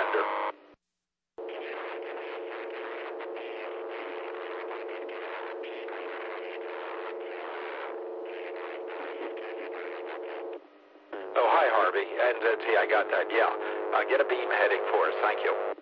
Commander. Oh, hi, Harvey. And, I got that, yeah. Get a beam heading for us. Thank you.